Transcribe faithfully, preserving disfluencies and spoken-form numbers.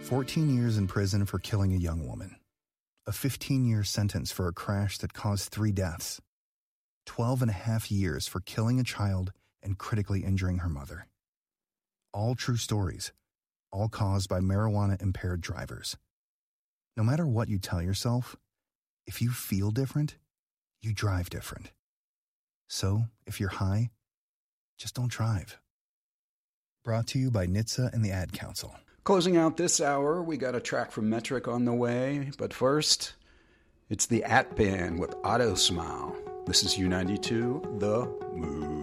fourteen years in prison for killing a young woman. A fifteen-year sentence for a crash that caused three deaths. twelve and a half years for killing a child and critically injuring her mother. All true stories, all caused by marijuana-impaired drivers. No matter what you tell yourself, if you feel different, you drive different. So, if you're high, just don't drive. Brought to you by N H T S A and the Ad Council. Closing out this hour, we got a track from Metric on the way, but first, it's the At Band with Auto Smile. This is U ninety-two, The Move.